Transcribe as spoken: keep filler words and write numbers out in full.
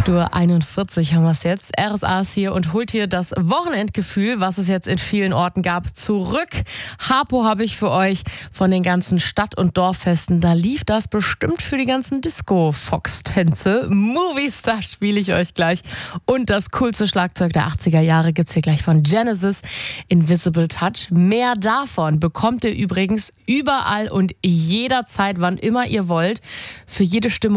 acht Uhr einundvierzig haben wir es jetzt. R S A ist hier und holt hier das Wochenendgefühl, was es jetzt in vielen Orten gab, zurück. Harpo habe ich für euch von den ganzen Stadt- und Dorffesten. Da lief das bestimmt für die ganzen Disco-Fox-Tänze. Movistar spiele ich euch gleich. Und das coolste Schlagzeug der achtziger Jahre gibt's hier gleich von Genesis, Invisible Touch. Mehr davon bekommt ihr übrigens überall und jederzeit, wann immer ihr wollt. Für jede Stimmung